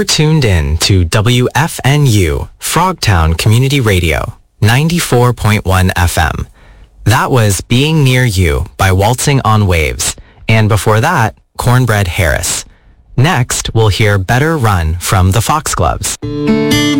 You're tuned in to WFNU, Frogtown Community Radio, 94.1 FM. That was Being Near You by Waltzing on Waves. And before that, Cornbread Harris. Next, we'll hear Better Run from the Foxgloves.